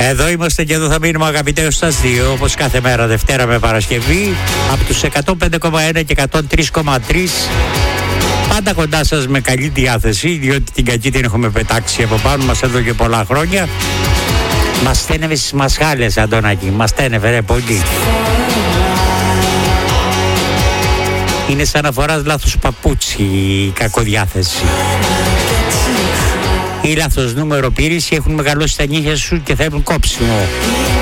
Εδώ είμαστε και εδώ θα μείνουμε, αγαπητέ, στα 2, όπως κάθε μέρα Δευτέρα με Παρασκευή, από τους 105,1 και 103,3. Πάντα κοντά σας με καλή διάθεση, διότι την κακή την έχουμε πετάξει από πάνω μας εδώ και πολλά χρόνια. Μας στένευε στις μασχάλες, Αντώνακη, μας στένευε ρε πολύ. Είναι σαν να φοράς λάθος παπούτσι η κακοδιάθεση. Ή λάθος νούμερο πήρες ή έχουν μεγαλώσει τα νύχια σου και θέλουν κόψιμο.